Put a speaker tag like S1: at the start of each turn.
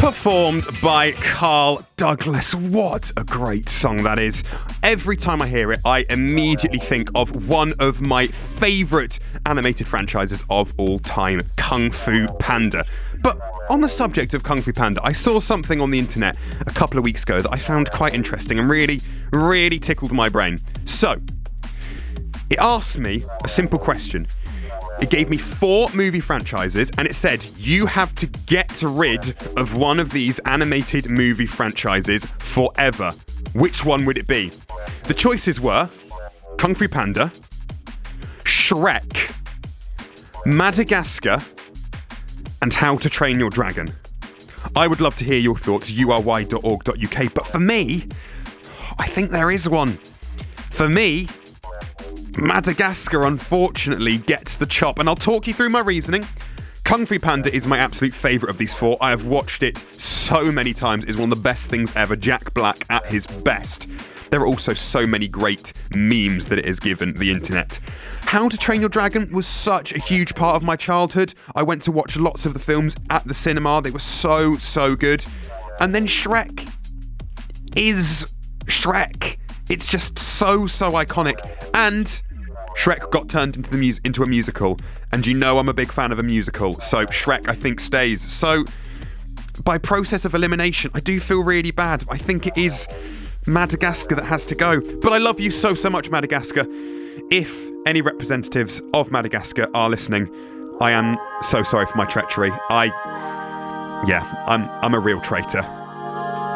S1: Performed by Carl Douglas. What a great song that is. Every time I hear it, I immediately think of one of my favourite animated franchises of all time, Kung Fu Panda. But on the subject of Kung Fu Panda, I saw something on the internet a couple of weeks ago that I found quite interesting and really tickled my brain. So, it asked me a simple question. It gave me 4 movie franchises and it said, you have to get rid of one of these animated movie franchises forever. Which one would it be? The choices were Kung Fu Panda, Shrek, Madagascar, and How to Train Your Dragon. I would love to hear your thoughts, ury.org.uk, but for me, I think there is one. For me, Madagascar, unfortunately, gets the chop, and I'll talk you through my reasoning. Kung Fu Panda is my absolute favourite of these 4. I have watched it so many times. It's one of the best things ever. Jack Black at his best. There are also so many great memes that it has given the internet. How to Train Your Dragon was such a huge part of my childhood. I went to watch lots of the films at the cinema. They were so good. And then Shrek is Shrek. It's just so iconic. And Shrek got turned into a musical. And you know I'm a big fan of a musical. So Shrek, I think, stays. So by process of elimination, I do feel really bad. I think it is Madagascar that has to go. But I love you so much, Madagascar. If any representatives of Madagascar are listening, I am so sorry for my treachery. I'm a real traitor.